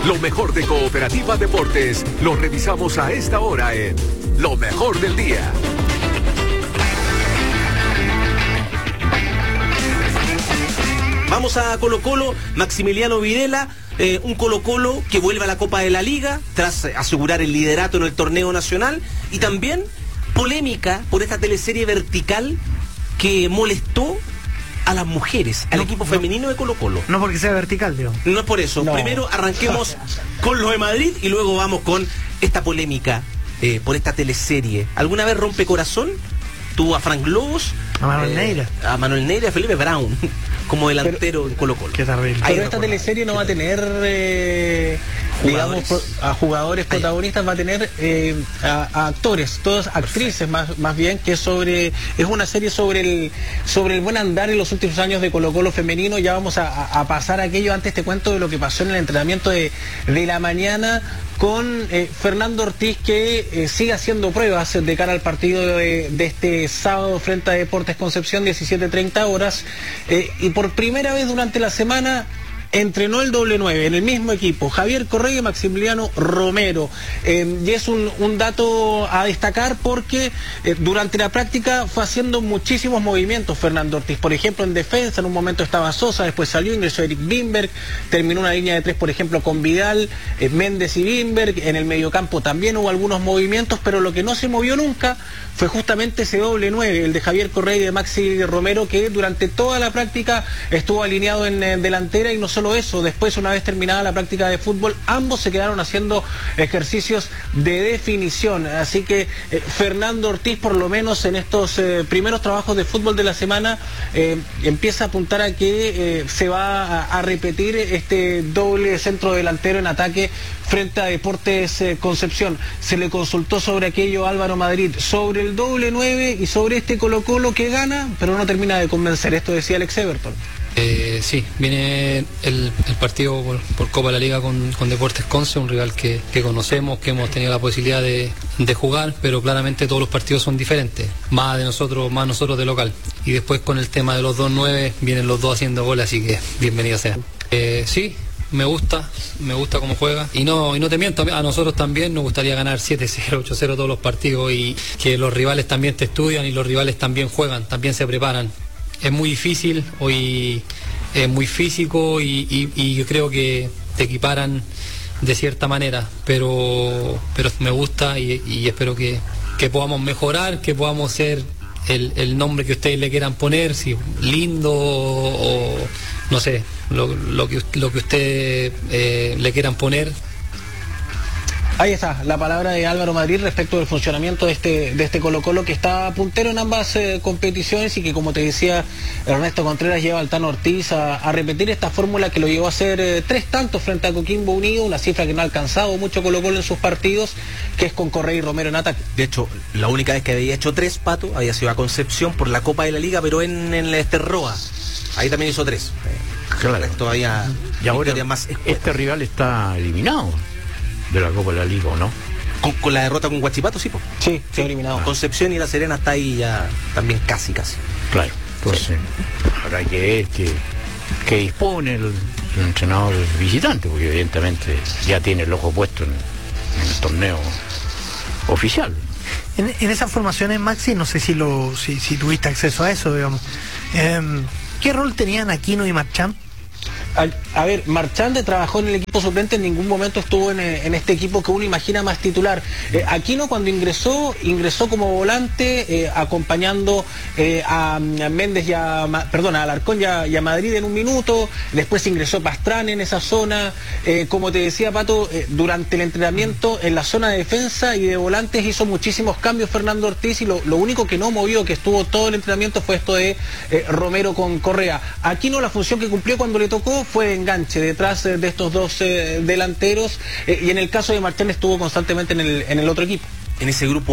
Lo mejor de Cooperativa Deportes lo revisamos a esta hora en Lo Mejor del Día. Vamos a Colo-Colo, Maximiliano Videla, un Colo-Colo que vuelve a la Copa de la Liga tras asegurar el liderato en el torneo nacional, y también polémica por esta teleserie vertical que molestó a las mujeres, al equipo femenino de Colo-Colo. No porque sea vertical, digo. No es por eso. No. Primero arranquemos con lo de Madrid y luego vamos con esta polémica por esta teleserie. ¿Alguna vez rompe corazón? Tuvo a Frank Lobos, a Manuel Neira, a Felipe Brown como delantero en Colo-Colo. Qué terrible. Pero esta teleserie no va a tener digamos, a jugadores protagonistas, va a tener a actores, todas actrices más bien, que es una serie sobre el buen andar en los últimos años de Colo-Colo femenino. Ya vamos a pasar aquello. Antes te cuento de lo que pasó en el entrenamiento de la mañana con Fernando Ortiz, que sigue haciendo pruebas de cara al partido de este sábado frente a Deportes Concepción, 17:30 horas, y por primera vez durante la semana entrenó el doble 9 en el mismo equipo, Javier Correa y Maximiliano Romero, y es un dato a destacar porque durante la práctica fue haciendo muchísimos movimientos Fernando Ortiz. Por ejemplo, en defensa en un momento estaba Sosa, después salió, ingresó Eric Wimberg, terminó una línea de 3 por ejemplo con Vidal, Méndez y Wimberg. En el mediocampo también hubo algunos movimientos, pero lo que no se movió nunca fue justamente ese doble 9, el de Javier Correa y de Maxi Romero, que durante toda la práctica estuvo alineado en delantera. Y no solo eso, después, una vez terminada la práctica de fútbol, ambos se quedaron haciendo ejercicios de definición. Así que Fernando Ortiz, por lo menos en estos primeros trabajos de fútbol de la semana, empieza a apuntar a que se va a repetir este doble centro delantero en ataque frente a Deportes Concepción. Se le consultó sobre aquello a Álvaro Madrid, sobre el doble 9 y sobre este Colo-Colo que gana, pero no termina de convencer. Esto decía Alex Everton. Sí, viene el partido por Copa de la Liga con Deportes Conce, un rival que conocemos, que hemos tenido la posibilidad de jugar, pero claramente todos los partidos son diferentes, más nosotros de local. Y después con el tema de los 2-9, vienen los dos haciendo goles, así que bienvenido sea. Sí, me gusta cómo juega, y no te miento, a nosotros también nos gustaría ganar 7-0, 8-0 todos los partidos, y que los rivales también te estudian y los rivales también juegan, también se preparan. Es muy difícil, hoy es muy físico y yo creo que te equiparan de cierta manera, pero me gusta y espero que podamos mejorar, que podamos ser el nombre que ustedes le quieran poner, si lindo o no sé, lo que ustedes le quieran poner. Ahí está la palabra de Álvaro Madrid respecto del funcionamiento de este Colo-Colo, que está puntero en ambas competiciones, y que, como te decía Ernesto Contreras, lleva al Tano Ortiz a repetir esta fórmula que lo llevó a hacer 3 tantos frente a Coquimbo Unido, una cifra que no ha alcanzado mucho Colo-Colo en sus partidos, que es con Correa y Romero en ataque. De hecho, la única vez que había hecho 3, Pato, había sido a Concepción por la Copa de la Liga, pero en el Esterroa. Ahí también hizo 3. Claro. Todavía. Y ahora más este rival está eliminado de la Copa de la Liga, ¿o no? Con la derrota con Huachipato, sí, po. Sí, eliminado. Concepción y La Serena está ahí ya también casi. Claro, entonces habrá que ver que dispone el entrenador visitante, porque evidentemente ya tiene el ojo puesto en el torneo oficial. En esas formaciones, Maxi, no sé si tuviste acceso a eso, digamos. ¿Qué rol tenían Aquino y Marchand? A ver, Marchand trabajó en el equipo suplente, en ningún momento estuvo en este equipo que uno imagina más titular. Aquino, cuando ingresó como volante, acompañando a Méndez a Alarcón y a Madrid en un minuto. Después ingresó Pastrana en esa zona. Como te decía, Pato, durante el entrenamiento en la zona de defensa y de volantes hizo muchísimos cambios Fernando Ortiz, y lo único que no movió, que estuvo todo el entrenamiento, fue esto de Romero con Correa. Aquino, la función que cumplió cuando le tocó fue de enganche detrás de estos dos delanteros, y en el caso de Marchand estuvo constantemente en el otro equipo. En ese grupo A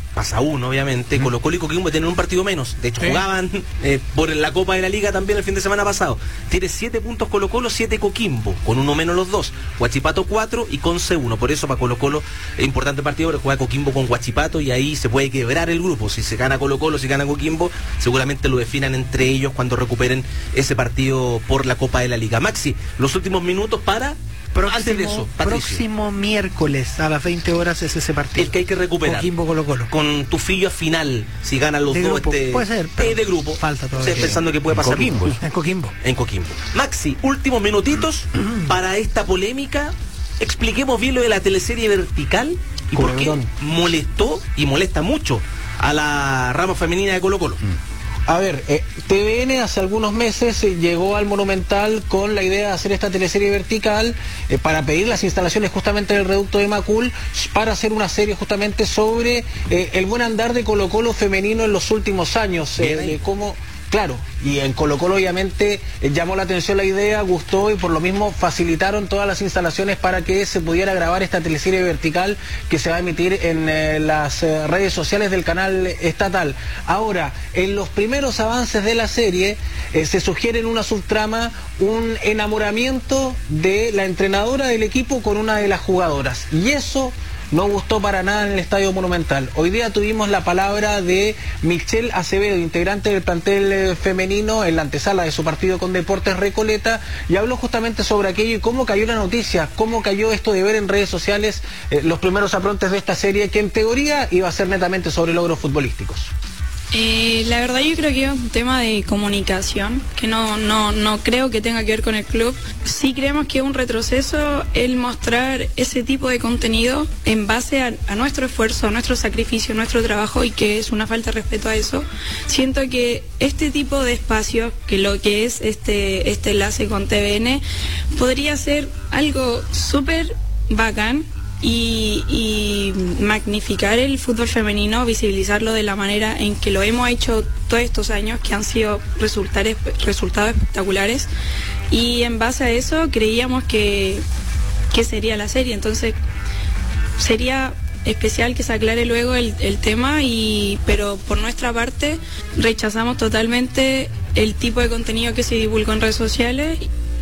pasa uno, obviamente, Colo-Colo y Coquimbo tienen un partido menos. De hecho, jugaban por la Copa de la Liga también el fin de semana pasado. Tiene 7 puntos Colo-Colo, 7 Coquimbo, con uno menos los dos. Huachipato 4 y Conce 1. Por eso para Colo-Colo es importante partido, porque juega Coquimbo con Huachipato y ahí se puede quebrar el grupo. Si se gana Colo-Colo, si gana Coquimbo, seguramente lo definan entre ellos cuando recuperen ese partido por la Copa de la Liga. Maxi, los últimos minutos para... Antes de eso, próximo miércoles a las 20 horas es ese partido. El que hay que recuperar. Coquimbo Colo-Colo. Con Tufillo final, si ganan los dos. Puede ser, pero de grupo. Falta todavía. Pensando que puede pasar. En Coquimbo. En Coquimbo. Maxi, últimos minutitos para esta polémica. Expliquemos bien lo de la teleserie vertical y por qué molestó y molesta mucho a la rama femenina de Colo-Colo. A ver, TVN hace algunos meses llegó al Monumental con la idea de hacer esta teleserie vertical para pedir las instalaciones justamente del reducto de Macul para hacer una serie justamente sobre el buen andar de Colo-Colo femenino en los últimos años, de cómo... Claro, y en Colo-Colo obviamente llamó la atención la idea, gustó y por lo mismo facilitaron todas las instalaciones para que se pudiera grabar esta teleserie vertical que se va a emitir en las redes sociales del canal estatal. Ahora, en los primeros avances de la serie se sugiere en una subtrama un enamoramiento de la entrenadora del equipo con una de las jugadoras y eso no gustó para nada en el Estadio Monumental. Hoy día tuvimos la palabra de Michelle Acevedo, integrante del plantel femenino, en la antesala de su partido con Deportes Recoleta, y habló justamente sobre aquello y cómo cayó la noticia, cómo cayó esto de ver en redes sociales los primeros aprontes de esta serie, que en teoría iba a ser netamente sobre logros futbolísticos. La verdad yo creo que es un tema de comunicación que no creo que tenga que ver con el club. Sí creemos que es un retroceso el mostrar ese tipo de contenido en base a nuestro esfuerzo, a nuestro sacrificio, a nuestro trabajo, y que es una falta de respeto a eso. Siento que este tipo de espacios, que lo que es este enlace con TVN, podría ser algo súper bacán y magnificar el fútbol femenino, visibilizarlo de la manera en que lo hemos hecho todos estos años, que han sido resultados espectaculares, y en base a eso creíamos que sería la serie. Entonces sería especial que se aclare luego el tema, pero por nuestra parte rechazamos totalmente el tipo de contenido que se divulgó en redes sociales.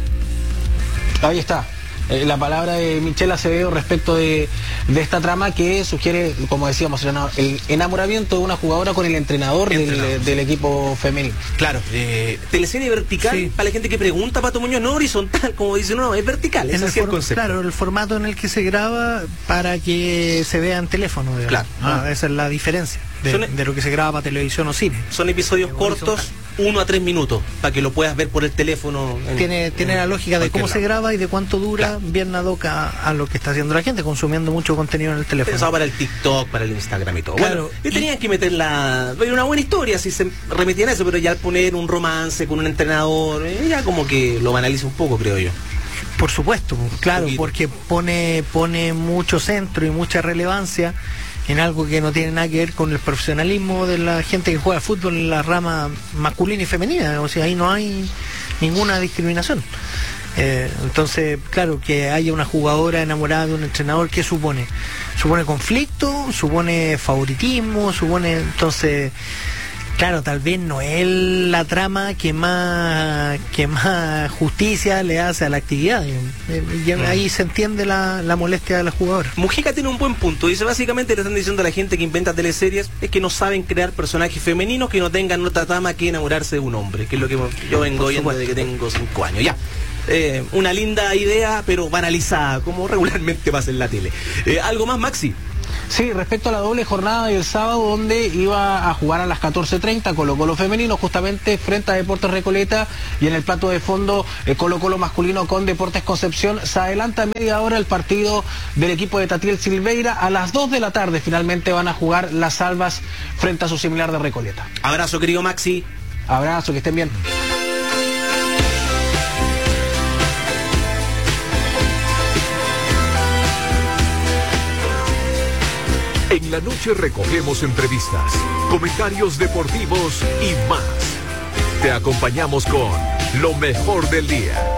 Ahí está. La palabra de Michelle Acevedo respecto de esta trama que sugiere, como decíamos, el enamoramiento de una jugadora con el entrenador del equipo femenino. Claro, teleserie vertical, para la gente que pregunta, Pato Muñoz, no horizontal, como dicen, no, es vertical, es así el concepto. Claro, el formato en el que se graba para que se vea en teléfono, digamos. Claro. Esa es la diferencia de lo que se graba para televisión o cine. Son episodios cortos, 1 a 3 minutos, para que lo puedas ver por el teléfono. Tiene la lógica de cómo se graba y de cuánto dura, bien ad hoc a lo que está haciendo la gente, consumiendo mucho contenido en el teléfono. Pensado para el TikTok, para el Instagram y todo. Claro, bueno, y tenían que meter una buena historia si se remitían a eso, pero ya al poner un romance con un entrenador, ya como que lo banaliza un poco, creo yo. Por supuesto, claro, porque pone mucho centro y mucha relevancia en algo que no tiene nada que ver con el profesionalismo de la gente que juega fútbol en la rama masculina y femenina. O sea, ahí no hay ninguna discriminación. Entonces, claro, que haya una jugadora enamorada de un entrenador, ¿qué supone? Supone conflicto, supone favoritismo, entonces, claro, tal vez no es la trama que más justicia le hace a la actividad. Ahí se entiende la molestia de la jugadora. Mujica tiene un buen punto. Dice, básicamente le están diciendo a la gente que inventa teleseries es que no saben crear personajes femeninos que no tengan otra trama que enamorarse de un hombre, que es lo que yo vengo viendo desde que tengo 5 años. Ya. Una linda idea, pero banalizada, como regularmente pasa en la tele. ¿Algo más, Maxi? Sí, respecto a la doble jornada del sábado, donde iba a jugar a las 14:30 Colo-Colo femenino, justamente frente a Deportes Recoleta, y en el plato de fondo Colo-Colo masculino con Deportes Concepción. Se adelanta media hora el partido del equipo de Tatiel Silveira. A las 2 de la tarde finalmente van a jugar las Albas frente a su similar de Recoleta. Abrazo, querido Maxi. Abrazo, que estén bien. En la noche recogemos entrevistas, comentarios deportivos y más. Te acompañamos con lo mejor del día.